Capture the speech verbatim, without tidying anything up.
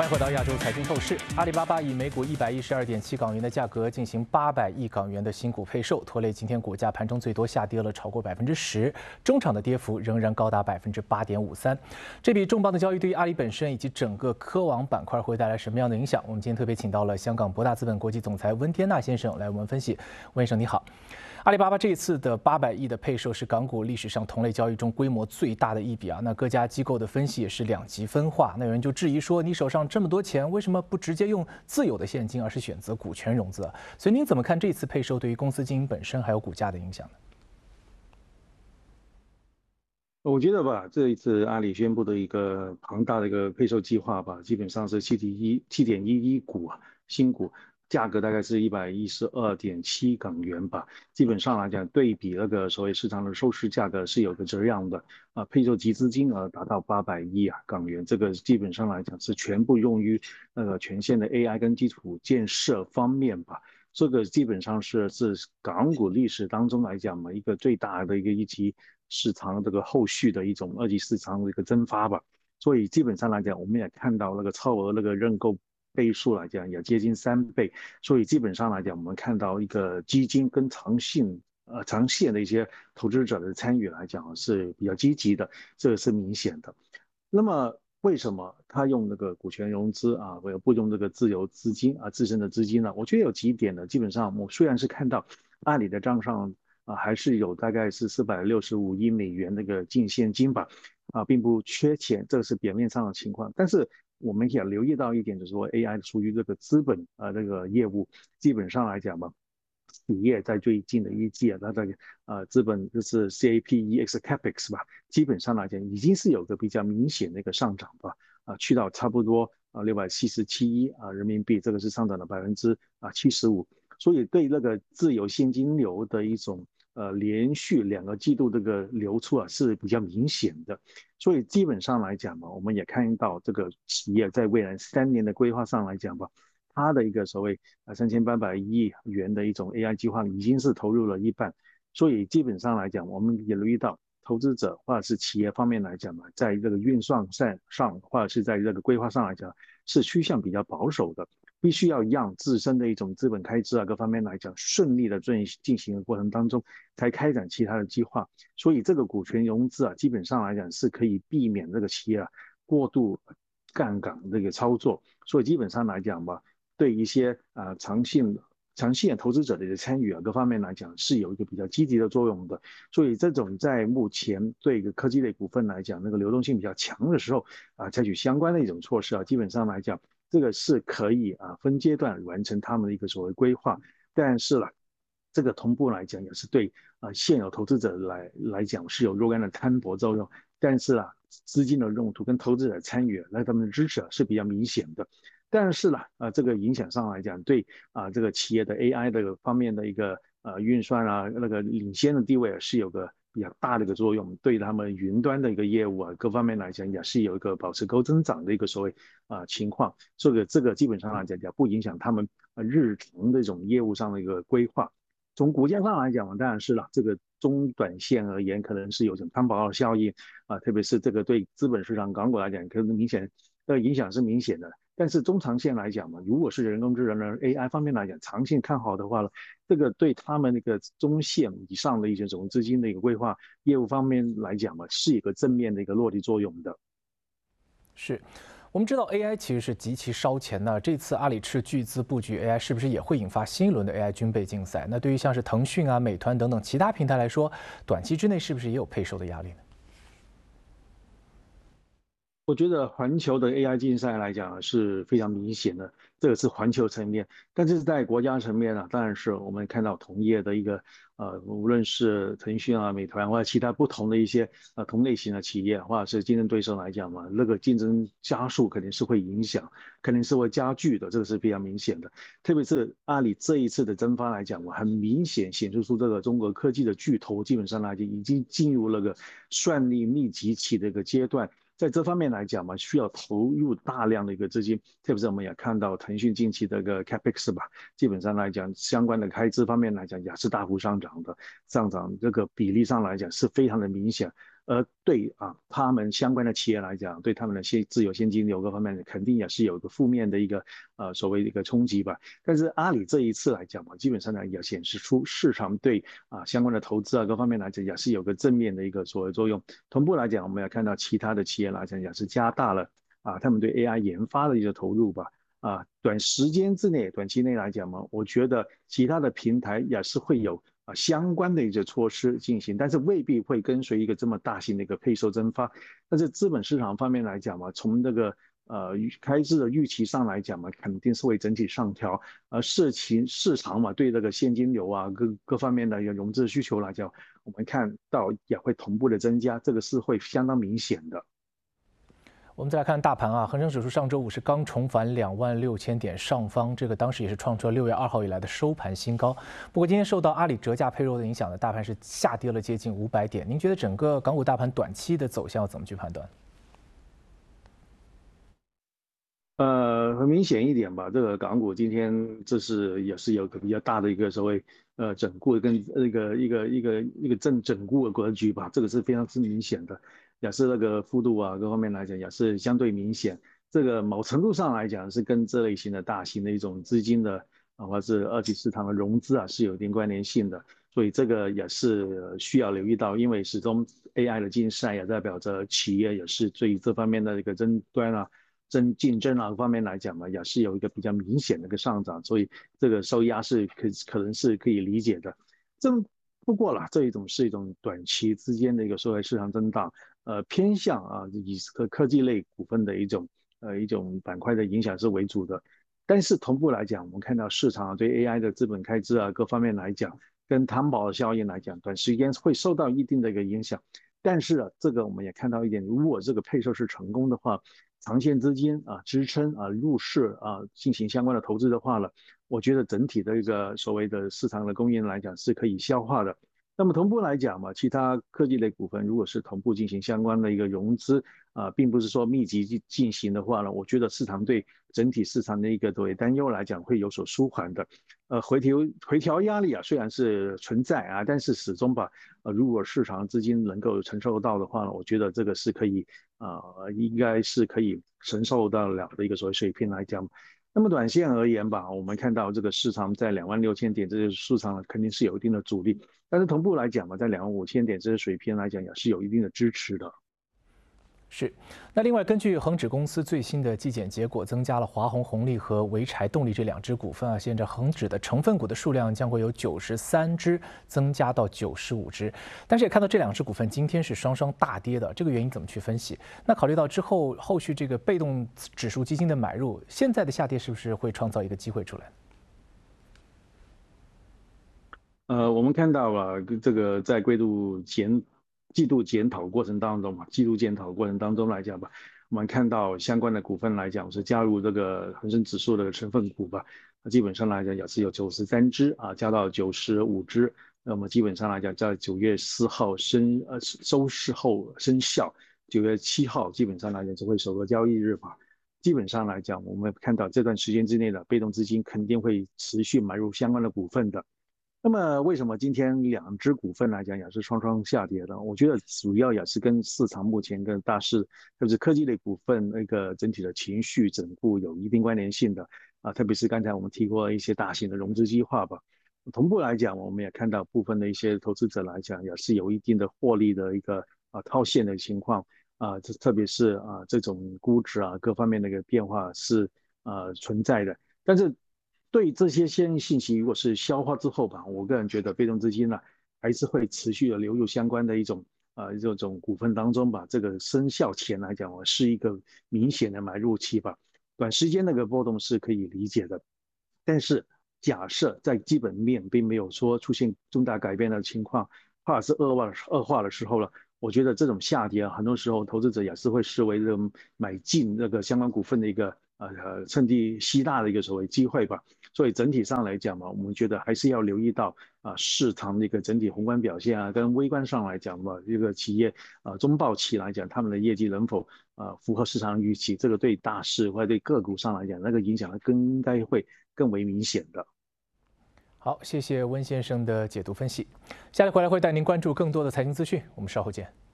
欢迎回到亚洲财经透视。阿里巴巴以每股一百一十二点七港元的价格进行八百亿港元的新股配售，拖累今天股价盘中最多下跌了超过百分之十，中场的跌幅仍然高达百分之八点五三。这笔重磅的交易对于阿里本身以及整个科网板块会带来什么样的影响？我们今天特别请到了香港博大资本国际总裁温天纳先生来我们分析。温先生你好。阿里巴巴这一次的八百亿的配售是港股历史上同类交易中规模最大的一笔啊。那各家机构的分析也是两极分化。那有人就质疑说，你手上这么多钱，为什么不直接用自有的现金，而是选择股权融资啊？所以您怎么看这次配售对于公司经营本身还有股价的影响呢？ 我觉得吧，这一次阿里宣布的一个庞大的一个配售计划吧，基本上是七点一七点一一股啊，新股。价格大概是一百一十二点七港元吧，基本上来讲，对比那个所谓市场的收市价格是有个折让的啊。配售集资金额达到八百亿啊港元，这个基本上来讲是全部用于那个全线的 A I 跟基础建设方面吧。这个基本上是是港股历史当中来讲嘛，一个最大的一个一级市场这个后续的一种二级市场的一个增发吧。所以基本上来讲，我们也看到那个超额那个认购倍数来讲也接近三倍，所以基本上来讲，我们看到一个基金跟长线呃长线的一些投资者的参与来讲是比较积极的，这个是明显的。那么为什么他用那个股权融资啊，而不用这个自有资金啊自身的资金呢？我觉得有几点呢，基本上我虽然是看到阿里的账上啊还是有大概是四百六十五亿美元那个净现金吧，啊并不缺钱，这个是表面上的情况，但是我们也留意到一点，就是说 A I 属于这个资本啊这个业务，基本上来讲吧，企业在最近的一季啊，它的呃资本就是 CAPEX Capex 吧，基本上来讲已经是有个比较明显的一个上涨吧，啊去到差不多啊六百七十七亿啊人民币，这个是上涨了百分之啊七十五，所以对那个自由现金流的一种呃连续两个季度这个流出啊是比较明显的，所以基本上来讲嘛，我们也看到这个企业在未来三年的规划上来讲吧。它的一个所谓啊三千八百亿元的一种 A I 计划已经是投入了一半，所以基本上来讲，我们也留意到投资者或者是企业方面来讲嘛，在这个运算上或者是在这个规划上来讲，是趋向比较保守的，必须要让自身的一种资本开支啊各方面来讲顺利的进进行的过程当中，才开展其他的计划。所以这个股权融资啊，基本上来讲是可以避免这个企业啊过度杠杆这个操作，所以基本上来讲吧。对一些呃长线长线投资者的参与啊，各方面来讲是有一个比较积极的作用的。所以这种在目前对一个科技类股份来讲，那个流动性比较强的时候啊，采取相关的一种措施啊，基本上来讲，这个是可以啊分阶段完成他们的一个所谓规划。但是了，这个同步来讲也是对啊现有投资者来来讲是有若干的摊薄作用。但是啊，资金的用途跟投资者参与来他们的支持是比较明显的。但是呢，啊，这个影响上来讲，对啊，这个企业的 A I 的方面的一个呃运算啊，那个领先的地位是有个比较大的一个作用，对他们云端的一个业务啊，各方面来讲也是有一个保持高增长的一个所谓啊情况。这个这个基本上来讲也不影响他们日常的这种业务上的一个规划。从股价上来讲，当然是了，这个中短线而言，可能是有种摊薄的效应啊，特别是这个对资本市场港股来讲，可能明显的影响是明显的。但是中长线来讲嘛，如果是人工智能的 A I 方面来讲，长线看好的话呢，这个对他们那个中线以上的一些总资金的一个规划业务方面来讲嘛，是一个正面的一个落地作用的。 是。我们知道 A I 其实是极其烧钱的，这次阿里斥巨资布局 A I， 是不是也会引发新一轮的 A I 军备竞赛？那对于像是腾讯啊、美团等等其他平台来说，短期之内是不是也有配售的压力呢？ 我觉得环球的 A I 竞赛来讲是非常明显的，这个是环球层面，但是在国家层面呢，当然是我们看到同业的一个呃，无论是腾讯啊、美团或者其他不同的一些呃同类型的企业或者是竞争对手来讲嘛，那个竞争加速肯定是会影响，肯定是会加剧的，这个是非常明显的。特别是阿里这一次的增发来讲嘛，很明显显示出这个中国科技的巨头基本上来讲已经进入了个算力密集期的一个阶段。在这方面来讲嘛，需要投入大量的一个资金，特别是我们也看到腾讯近期的一个 Capex 吧，基本上来讲，相关的开支方面来讲也是大幅上涨的，上涨这个比例上来讲是非常的明显而对啊他们相关的企业来讲，对他们的现自有现金流各方面肯定也是有一个负面的一个呃所谓的一个冲击吧。但是阿里这一次来讲嘛，基本上呢也显示出市场对啊相关的投资啊各方面来讲也是有个正面的一个所谓作用。同步来讲，我们也看到其他的企业来讲也是加大了啊他们对 A I 研发的一个投入吧。啊，短时间之内、短期内来讲嘛，我觉得其他的平台也是会有啊相关的一些措施进行，但是未必会跟随一个这么大型的一个配售增发。但是资本市场方面来讲嘛，从这个呃开支的预期上来讲嘛，肯定是会整体上调。而市情市场嘛，对这个现金流啊各各方面的一个融资需求来讲，我们看到也会同步的增加，这个是会相当明显的。 我们再来看大盘啊，恒生指数上周五是刚重返两万六千点上方，这个当时也是创出了六月二号以来的收盘新高。不过今天受到阿里折价配售的影响呢，大盘是下跌了接近五百点。您觉得整个港股大盘短期的走向要怎么去判断？ 呃，很明显一点吧，这个港股今天这是也是有个比较大的一个所谓呃整固跟一个一个一个一个正整固的格局吧，这个是非常之明显的，也是那个幅度啊各方面来讲也是相对明显。这个某程度上来讲是跟这类型的大型的一种资金的啊或者是二级市场的融资啊是有一定关联性的，所以这个也是需要留意到，因为始终 A I 的竞赛也代表着企业也是对这方面的一个争端啊。争竞争啊方面来讲嘛，也是有一个比较明显的一个上涨，所以这个受压是可可能是可以理解的。这不过啦，这一种是一种短期之间的一个社会市场震荡，呃，偏向啊以科科技类股份的一种呃一种板块的影响是为主的。但是同步来讲，我们看到市场对 A I 的资本开支啊各方面来讲，跟摊薄的效应来讲，短时间会受到一定的一个影响。但是啊，这个我们也看到一点，如果这个配售是成功的话，长线资金啊支撑啊入市啊进行相关的投资的话呢，我觉得整体的一个所谓的市场的供应来讲是可以消化的。那么同步来讲嘛，其他科技类股份如果是同步进行相关的一个融资啊，并不是说密集进行的话呢，我觉得市场对整体市场的一个作为担忧来讲会有所舒缓的。呃，回调回调压力啊虽然是存在啊，但是始终吧，呃，如果市场资金能够承受到的话呢，我觉得这个是可以啊、呃，应该是可以承受到了的一个所谓水平来讲。那么短线而言吧，我们看到这个市场在两万六千点这些市场肯定是有一定的阻力，但是同步来讲嘛，在两万五千点这些水平来讲也是有一定的支持的。 是，那另外根据恒指公司最新的季检结果，增加了华虹红利和潍柴动力这两只股份啊，现在恒指的成分股的数量将会由九十三只增加到九十五只，但是也看到这两只股份今天是双双大跌的，这个原因怎么去分析？那考虑到之后后续这个被动指数基金的买入，现在的下跌是不是会创造一个机会出来？ 呃，我们看到了这个在季度检季度检讨过程当中嘛，季度检讨过程当中来讲吧，我们看到相关的股份来讲是加入这个恒生指数的成分股吧，基本上来讲也是有九十三只啊，加到九十五只，那么基本上来讲在九月四号生呃收市后生效，九月七号基本上来讲就会首个交易日吧。基本上来讲，我们看到这段时间之内的被动资金肯定会持续买入相关的股份的。那么为什么今天两只股份来讲也是双双下跌的？我觉得主要也是跟市场目前跟大势，特别是科技类股份那个整体的情绪整固有一定关联性的啊，特别是刚才我们提过一些大型的融资计划吧。同步来讲，我们也看到部分的一些投资者来讲也是有一定的获利的一个啊套现的情况啊，这特别是啊这种估值啊各方面的一个变化是啊存在的，但是。对这些先信息，如果是消化之后吧，我个人觉得被动资金呢还是会持续的流入相关的一种呃这种股份当中吧。这个生效前来讲，我是一个明显的买入期吧。短时间那个波动是可以理解的，但是假设在基本面并没有说出现重大改变的情况，或者是恶化恶化的时候了，我觉得这种下跌啊，很多时候投资者也是会视为这种买进那个相关股份的一个呃趁地吸纳的一个所谓机会吧。所以整体上来讲嘛，我们觉得还是要留意到啊、呃、市场的一个整体宏观表现啊，跟微观上来讲嘛，这个企业啊、呃、中报期来讲，他们的业绩能否啊、呃、符合市场预期，这个对大市或者对个股上来讲，那个影响更应该会更为明显的。 好，谢谢温先生的解读分析。下来回来会带您关注更多的财经资讯，我们稍后见。